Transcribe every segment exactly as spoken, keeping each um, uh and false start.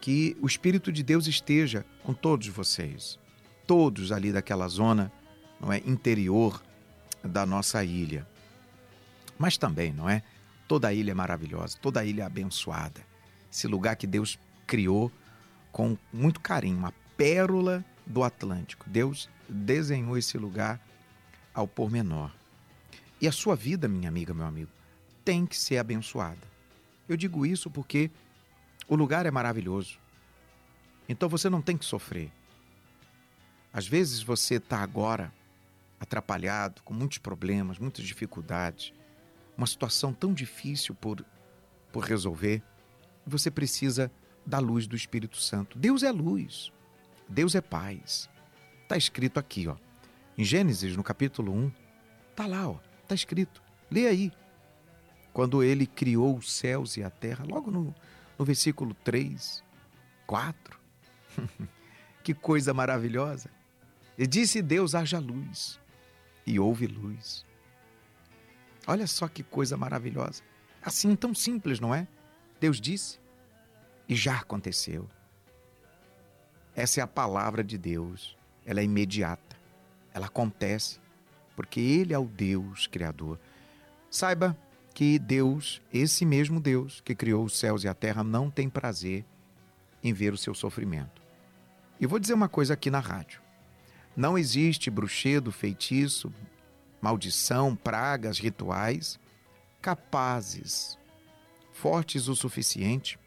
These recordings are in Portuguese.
Que o Espírito de Deus esteja com todos vocês, todos ali daquela zona, não é, interior da nossa ilha. Mas também, não é? Toda a ilha é maravilhosa, toda a ilha é abençoada. Esse lugar que Deus criou com muito carinho, uma pérola do Atlântico. Deus desenhou esse lugar ao pormenor. E a sua vida, minha amiga, meu amigo, tem que ser abençoada. Eu digo isso porque o lugar é maravilhoso. Então você não tem que sofrer. Às vezes você está agora atrapalhado, com muitos problemas, muitas dificuldades, uma situação tão difícil por, por resolver, você precisa da luz do Espírito Santo. Deus é luz, Deus é paz. Está escrito aqui, ó, em Gênesis, no capítulo um, está lá, ó, está escrito, lê aí. Quando ele criou os céus e a terra, logo no, no versículo três, quatro, que coisa maravilhosa. E disse Deus, haja luz, e houve luz. Olha só que coisa maravilhosa. Assim, tão simples, não é? Deus disse e já aconteceu. Essa é a palavra de Deus. Ela é imediata. Ela acontece porque Ele é o Deus Criador. Saiba que Deus, esse mesmo Deus que criou os céus e a terra, não tem prazer em ver o seu sofrimento. E vou dizer uma coisa aqui na rádio. Não existe bruxedo, feitiço, maldição, pragas, rituais capazes, fortes o suficiente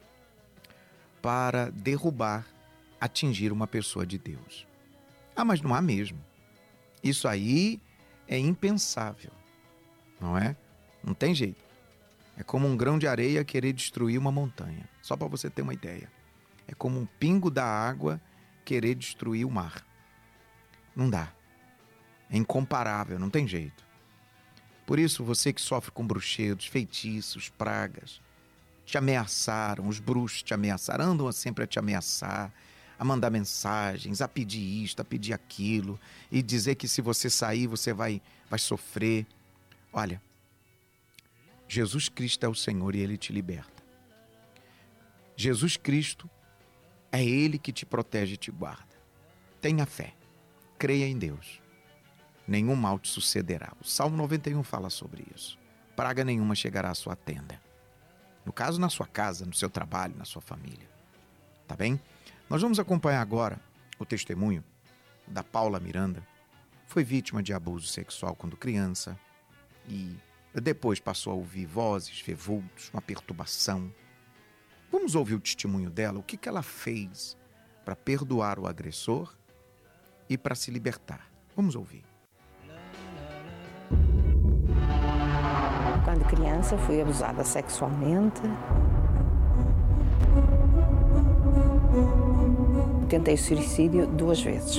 para derrubar, atingir uma pessoa de Deus. Ah, mas não há mesmo. Isso aí é impensável, não é? Não tem jeito. É como um grão de areia querer destruir uma montanha. Só para você ter uma ideia. É como um pingo da água querer destruir o mar. Não dá. É incomparável, não tem jeito. Por isso, você que sofre com bruxedos, feitiços, pragas, te ameaçaram, os bruxos te ameaçaram, andam sempre a te ameaçar, a mandar mensagens, a pedir isto, a pedir aquilo, e dizer que se você sair, você vai, vai sofrer. Olha, Jesus Cristo é o Senhor e Ele te liberta. Jesus Cristo é Ele que te protege e te guarda. Tenha fé, creia em Deus. Nenhum mal te sucederá. O Salmo noventa e um fala sobre isso. Praga nenhuma chegará à sua tenda. No caso, na sua casa, no seu trabalho, na sua família. Tá bem? Nós vamos acompanhar agora o testemunho da Paula Miranda. Foi vítima de abuso sexual quando criança e depois passou a ouvir vozes, ver vultos, uma perturbação. Vamos ouvir o testemunho dela, o que que ela fez para perdoar o agressor e para se libertar. Vamos ouvir. Quando criança fui abusada sexualmente. Tentei suicídio duas vezes.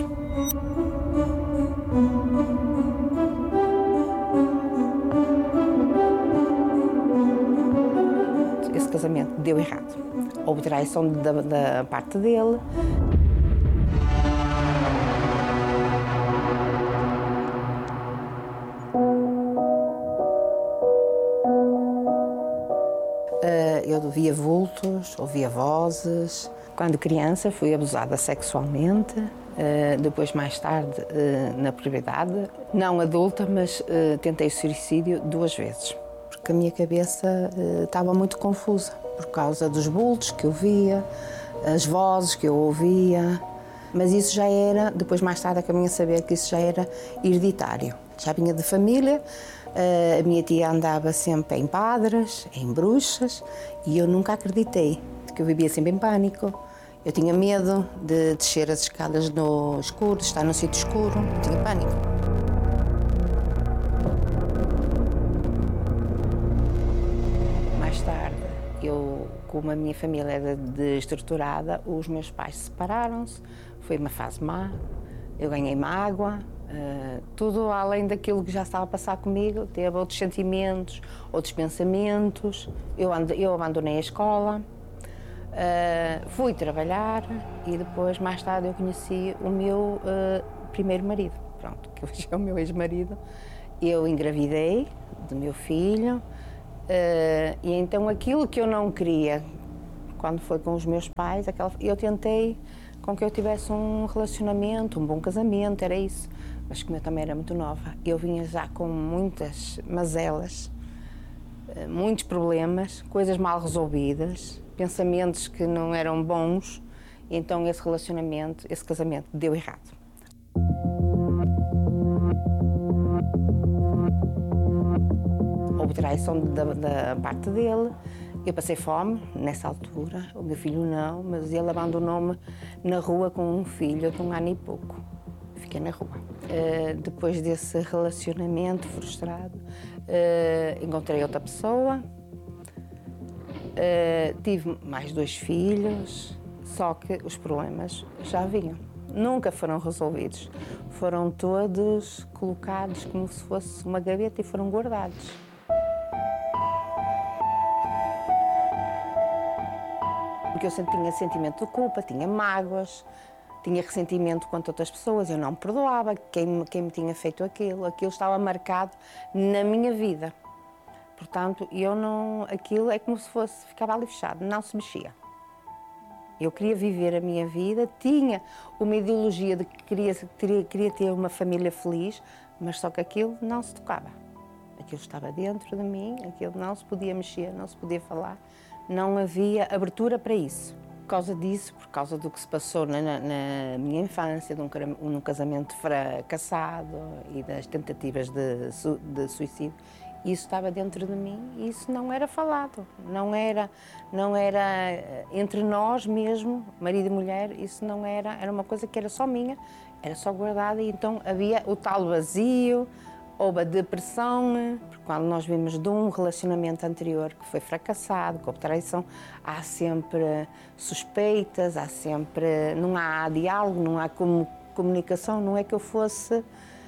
Esse casamento deu errado. Houve traição da, da parte dele. Eu ouvia vultos, ouvia vozes. Quando criança fui abusada sexualmente, depois mais tarde na puberdade, não adulta, mas tentei suicídio duas vezes. Porque a minha cabeça estava muito confusa por causa dos vultos que eu via, as vozes que eu ouvia, mas isso já era, depois mais tarde acabei a saber que isso já era hereditário. Já vinha de família. A minha tia andava sempre em padres, em bruxas, e eu nunca acreditei, porque eu vivia sempre em pânico. Eu tinha medo de descer as escadas no escuro, de estar num sítio escuro, eu tinha pânico. Mais tarde, eu, como a minha família era desestruturada, os meus pais separaram-se, foi uma fase má, eu ganhei mágoa. Uh, tudo além daquilo que já estava a passar comigo, teve outros sentimentos, outros pensamentos. Eu, and, eu abandonei a escola, uh, fui trabalhar e depois, mais tarde, eu conheci o meu uh, primeiro marido, pronto, que hoje é o meu ex-marido. Eu engravidei do meu filho uh, e então aquilo que eu não queria quando foi com os meus pais, aquela, eu tentei com que eu tivesse um relacionamento, um bom casamento, era isso. Mas como eu também era muito nova, eu vinha já com muitas mazelas, muitos problemas, coisas mal resolvidas, pensamentos que não eram bons, e então esse relacionamento, esse casamento deu errado. Houve traição da, da parte dele, eu passei fome nessa altura, o meu filho não, mas ele abandonou-me na rua com um filho de um ano e pouco. Fiquei na rua. Uh, depois desse relacionamento frustrado, uh, encontrei outra pessoa, uh, tive mais dois filhos, só que os problemas já vinham. Nunca foram resolvidos. Foram todos colocados como se fosse uma gaveta e foram guardados. Porque eu tinha sentimento de culpa, tinha mágoas, tinha ressentimento contra outras pessoas, eu não me perdoava quem, quem me tinha feito aquilo. Aquilo estava marcado na minha vida. Portanto, eu não, aquilo é como se fosse, ficava ali fechado, não se mexia. Eu queria viver a minha vida, tinha uma ideologia de que queria, queria, queria ter uma família feliz, mas só que aquilo não se tocava. Aquilo estava dentro de mim, aquilo não se podia mexer, não se podia falar, não havia abertura para isso. Por causa disso, por causa do que se passou na, na minha infância, de um, um casamento fracassado e das tentativas de, de suicídio, isso estava dentro de mim e isso não era falado, não era, não era entre nós mesmo, marido e mulher, isso não era, era uma coisa que era só minha, era só guardada e então havia o tal vazio, houve a depressão, porque quando nós vimos de um relacionamento anterior que foi fracassado, com traição, há sempre suspeitas, há sempre, não há diálogo, não há comunicação, não é que eu fosse,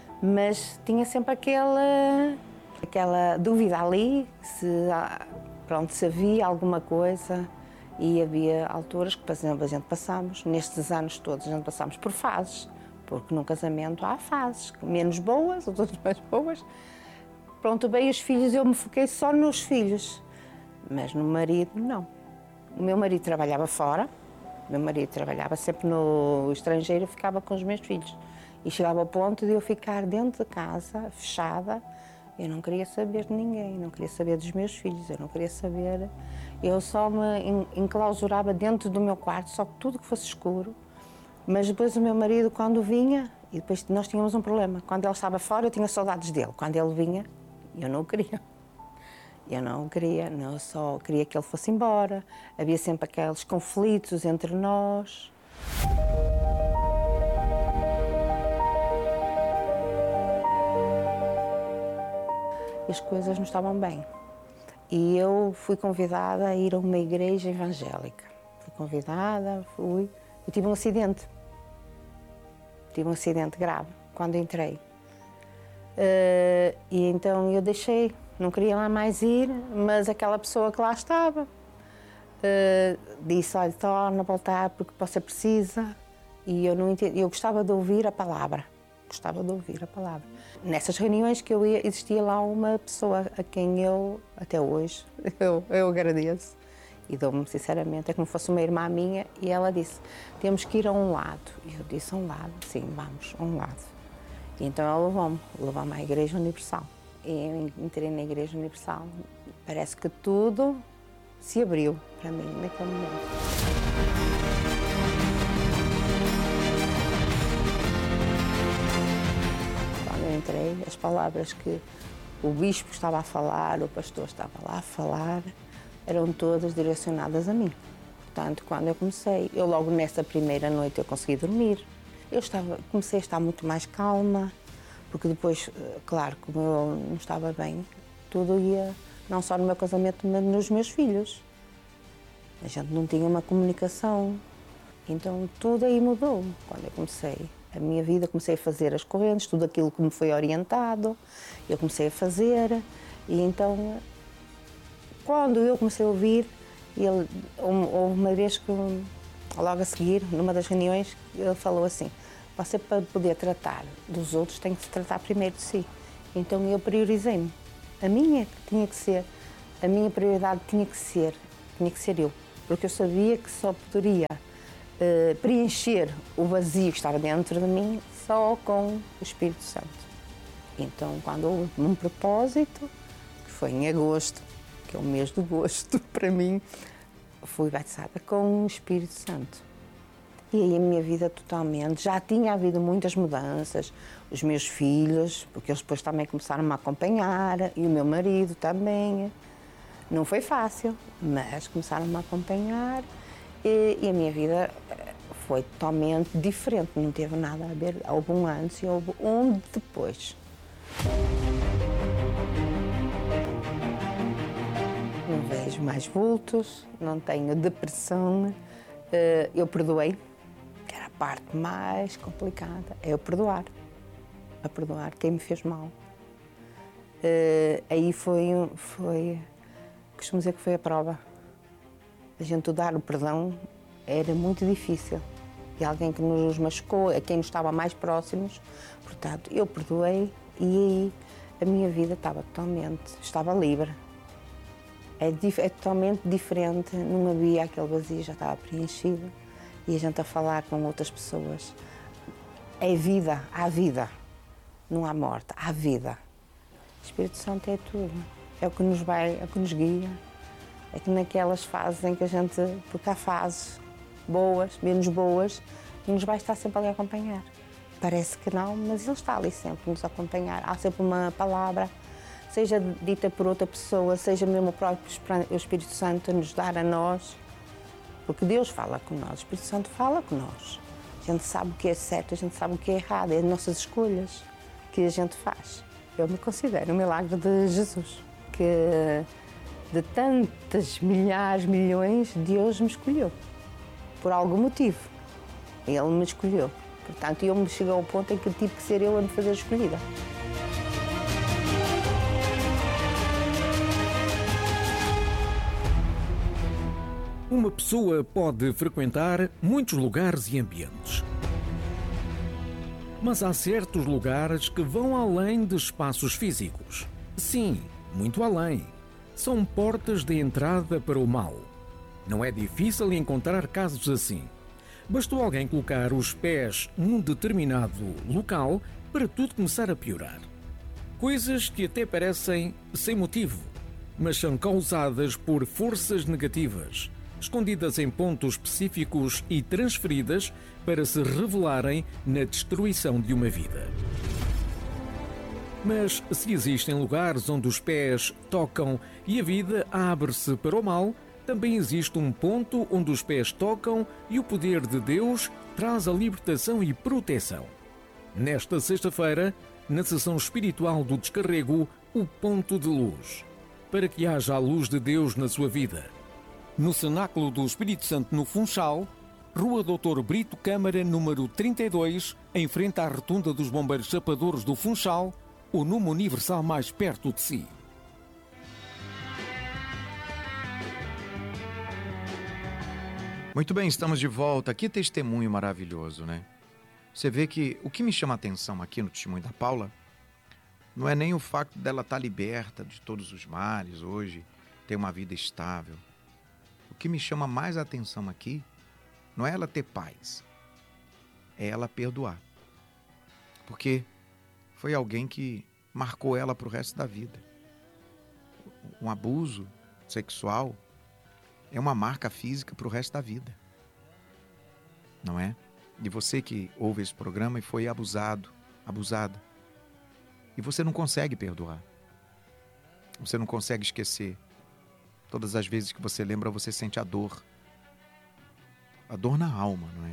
mas tinha sempre aquela, aquela dúvida ali, se, pronto, se havia alguma coisa e havia alturas que, por exemplo, a gente passamos, nestes anos todos, a gente passamos por fases. Porque num casamento há fases, menos boas, outras mais boas. Pronto, bem, os filhos, eu me foquei só nos filhos, mas no marido, não. O meu marido trabalhava fora, o meu marido trabalhava sempre no estrangeiro, eu ficava com os meus filhos. E chegava ao ponto de eu ficar dentro de casa, fechada, eu não queria saber de ninguém, não queria saber dos meus filhos, eu não queria saber... Eu só me enclausurava dentro do meu quarto, só que tudo que fosse escuro. Mas depois o meu marido, quando vinha, e depois nós tínhamos um problema. Quando ele estava fora, eu tinha saudades dele. Quando ele vinha, eu não o queria. Eu não o queria, não, eu só queria que ele fosse embora. Havia sempre aqueles conflitos entre nós. E as coisas não estavam bem. E eu fui convidada a ir a uma igreja evangélica. Fui convidada, fui... Eu tive um acidente. Tive um acidente grave quando entrei. Uh, e então eu deixei, não queria lá mais ir, mas aquela pessoa que lá estava uh, disse, olha, torna a voltar porque você precisa. E eu não entendi, eu gostava de ouvir a palavra, gostava de ouvir a palavra. Nessas reuniões que eu ia, existia lá uma pessoa a quem eu, até hoje, eu, eu agradeço. E dou-me, sinceramente, é como se fosse uma irmã minha, e ela disse, temos que ir a um lado. E eu disse, a um lado? Sim, vamos, a um lado. E então ela levou-me, levou-me à Igreja Universal. E eu entrei na Igreja Universal, parece que tudo se abriu para mim naquele momento. Quando eu entrei, as palavras que o bispo estava a falar, o pastor estava lá a falar, eram todas direcionadas a mim. Portanto, quando eu comecei, eu logo nessa primeira noite eu consegui dormir. Eu estava, comecei a estar muito mais calma, porque depois, claro, como eu não estava bem, tudo ia, não só no meu casamento, mas nos meus filhos. A gente não tinha uma comunicação. Então, tudo aí mudou. Quando eu comecei a minha vida, comecei a fazer as correntes, tudo aquilo que me foi orientado, eu comecei a fazer. E então, quando eu comecei a ouvir, ele, houve uma vez que, logo a seguir, numa das reuniões, ele falou assim, você para poder tratar dos outros tem que se tratar primeiro de si. Então eu priorizei-me. A minha tinha que ser, a minha prioridade tinha que ser, tinha que ser eu. porque eu sabia que só poderia uh, preencher o vazio que estava dentro de mim só com o Espírito Santo. Então, quando houve um propósito, que foi em agosto, que é o mês do gosto para mim, fui batizada com o Espírito Santo. E aí a minha vida totalmente, já tinha havido muitas mudanças, os meus filhos, porque eles depois também começaram a me acompanhar, e o meu marido também. Não foi fácil, mas começaram a me acompanhar e, e a minha vida foi totalmente diferente, não teve nada a ver, houve um antes e houve um depois. Não vejo mais vultos, não tenho depressão, eu perdoei, que era a parte mais complicada, é eu perdoar, a perdoar quem me fez mal. Aí foi, foi, costumo dizer que foi a prova. A gente dar o perdão era muito difícil. E alguém que nos machucou, a quem nos estava mais próximos, portanto, eu perdoei e aí a minha vida estava totalmente, estava livre. É, é totalmente diferente, não havia aquele vazio, já estava preenchido. E a gente a falar com outras pessoas. É vida, há vida. Não há morte, há vida. O Espírito Santo é tudo. É o que nos vai, é o que nos guia. É que naquelas fases em que a gente... Porque há fases boas, menos boas, que nos vai estar sempre ali a acompanhar. Parece que não, mas ele está ali sempre a nos acompanhar. Há sempre uma palavra, seja dita por outra pessoa, seja mesmo o próprio Espírito Santo a nos dar a nós. Porque Deus fala com nós, o Espírito Santo fala com nós. A gente sabe o que é certo, a gente sabe o que é errado, é as nossas escolhas que a gente faz. Eu me considero um milagre de Jesus, que de tantas milhares, milhões, Deus me escolheu, por algum motivo. Ele me escolheu. Portanto, eu me cheguei ao ponto em que tive que ser eu a me fazer escolhida. Uma pessoa pode frequentar muitos lugares e ambientes. Mas há certos lugares que vão além de espaços físicos. Sim, muito além. São portas de entrada para o mal. Não é difícil encontrar casos assim. Bastou alguém colocar os pés num determinado local para tudo começar a piorar. Coisas que até parecem sem motivo, mas são causadas por forças negativas, escondidas em pontos específicos e transferidas para se revelarem na destruição de uma vida. Mas se existem lugares onde os pés tocam e a vida abre-se para o mal, também existe um ponto onde os pés tocam e o poder de Deus traz a libertação e proteção. Nesta sexta-feira, na sessão espiritual do Descarrego, o Ponto de Luz, para que haja a luz de Deus na sua vida. No Cenáculo do Espírito Santo no Funchal, Rua doutor Brito Câmara, número trinta e dois, em frente à Rotunda dos Bombeiros Chapadores do Funchal, o número universal mais perto de si. Muito bem, estamos de volta. Que testemunho maravilhoso, né? Você vê que o que me chama a atenção aqui no testemunho da Paula não é nem o fato dela estar liberta de todos os males hoje, ter uma vida estável. O que me chama mais a atenção aqui não é ela ter paz, é ela perdoar. Porque foi alguém que marcou ela para o resto da vida. Um abuso sexual é uma marca física para o resto da vida. Não é? E você que ouve esse programa e foi abusado, abusada, e você não consegue perdoar. Você não consegue esquecer. Todas as vezes que você lembra, você sente a dor. A dor na alma, não é?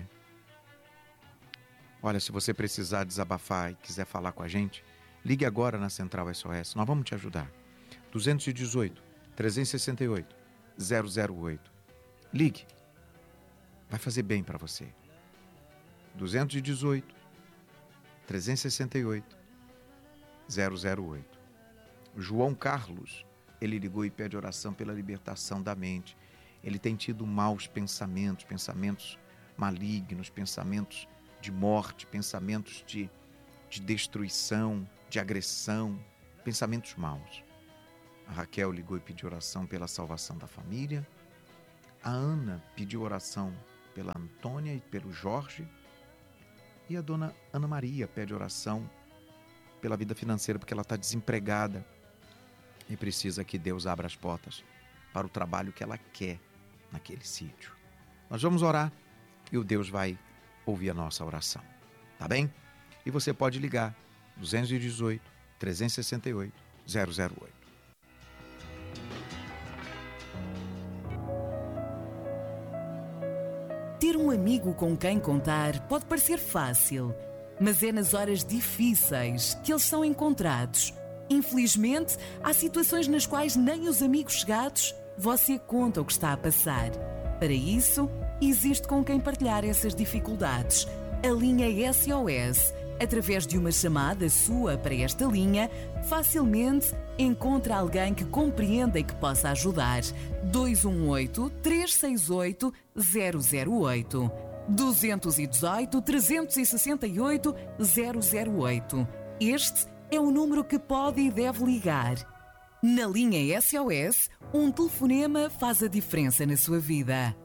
Olha, se você precisar desabafar e quiser falar com a gente, ligue agora na Central S O S. Nós vamos te ajudar. dois um oito, três seis oito, zero zero oito. Ligue. Vai fazer bem para você. dois um oito, três seis oito, zero zero oito. O João Carlos, ele ligou e pede oração pela libertação da mente. Ele tem tido maus pensamentos, pensamentos malignos, pensamentos de morte, pensamentos de, de destruição, de agressão, pensamentos maus. A Raquel ligou e pediu oração pela salvação da família. A Ana pediu oração pela Antônia e pelo Jorge. E a dona Ana Maria pede oração pela vida financeira, porque ela está desempregada e precisa que Deus abra as portas para o trabalho que ela quer naquele sítio. Nós vamos orar e o Deus vai ouvir a nossa oração, tá bem? E você pode ligar dois um oito, três seis oito, zero zero oito. Ter um amigo com quem contar pode parecer fácil, mas é nas horas difíceis que eles são encontrados. Infelizmente, há situações nas quais nem os amigos chegados você conta o que está a passar. Para isso, existe com quem partilhar essas dificuldades. A linha S O S. Através de uma chamada sua para esta linha, facilmente encontra alguém que compreenda e que possa ajudar. dois um oito, três seis oito, zero zero oito. dois um oito, três seis oito, zero zero oito. Este é o número que pode e deve ligar. Na linha S O S, um telefonema faz a diferença na sua vida.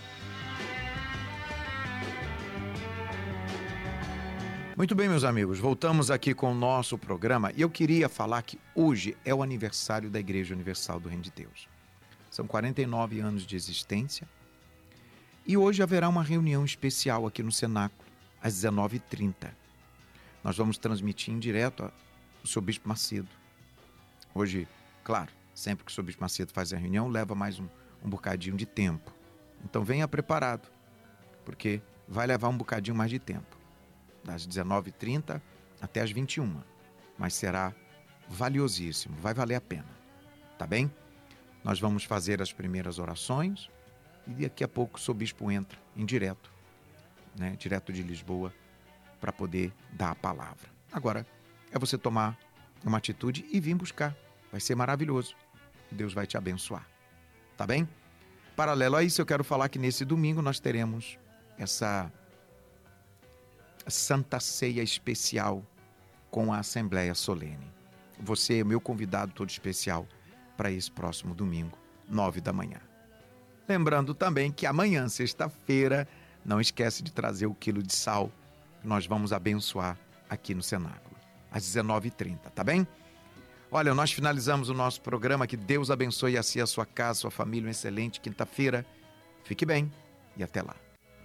Muito bem, meus amigos, voltamos aqui com o nosso programa e eu queria falar que hoje é o aniversário da Igreja Universal do Reino de Deus. São quarenta e nove anos de existência e hoje haverá uma reunião especial aqui no Cenáculo, às dezenove e trinta. Nós vamos transmitir em direto o seu Bispo Macedo. Hoje, claro, sempre que o seu Bispo Macedo faz a reunião, leva mais um, um bocadinho de tempo. Então venha preparado, porque vai levar um bocadinho mais de tempo. Das dezenove e trinta até as vinte e uma, mas será valiosíssimo, vai valer a pena, tá bem? Nós vamos fazer as primeiras orações e daqui a pouco o seu bispo entra em direto, né, direto de Lisboa, para poder dar a palavra. Agora é você tomar uma atitude e vir buscar, vai ser maravilhoso, Deus vai te abençoar, tá bem? Paralelo a isso, eu quero falar que nesse domingo nós teremos essa Santa Ceia especial com a Assembleia Solene. Você é meu convidado todo especial para esse próximo domingo, nove da manhã. Lembrando também que amanhã, sexta-feira, não esquece de trazer o quilo de sal que nós vamos abençoar aqui no Cenáculo, às dezenove e trinta, tá bem? Olha, nós finalizamos o nosso programa. Que Deus abençoe a si, a sua casa, a sua família. Uma excelente quinta-feira. Fique bem e até lá.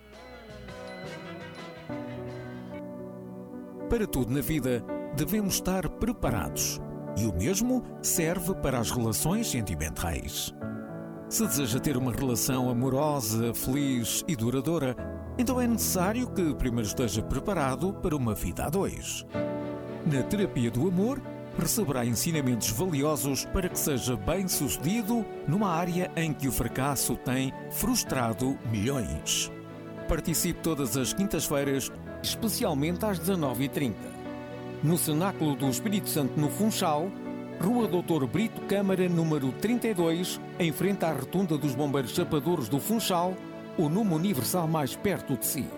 Para tudo na vida, devemos estar preparados. E o mesmo serve para as relações sentimentais. Se deseja ter uma relação amorosa, feliz e duradoura, então é necessário que primeiro esteja preparado para uma vida a dois. Na terapia do amor, receberá ensinamentos valiosos para que seja bem-sucedido numa área em que o fracasso tem frustrado milhões. Participe todas as quintas-feiras, especialmente às dezenove e trinta. No Cenáculo do Espírito Santo, no Funchal, Rua doutor Brito Câmara, número trinta e dois, em frente à Rotunda dos Bombeiros Chapadores do Funchal, o número universal mais perto de si.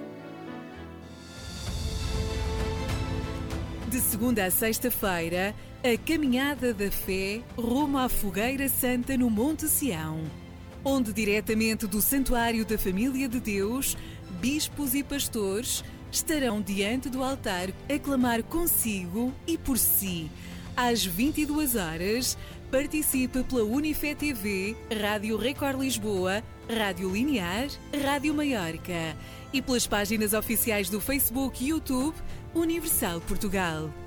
De segunda a sexta-feira, a Caminhada da Fé rumo à Fogueira Santa no Monte Sião, onde diretamente do Santuário da Família de Deus, bispos e pastores estarão diante do altar a clamar consigo e por si. Às vinte e duas horas, participe pela Unifé T V, Rádio Record Lisboa, Rádio Linear, Rádio Maiorca e pelas páginas oficiais do Facebook e YouTube Universal Portugal.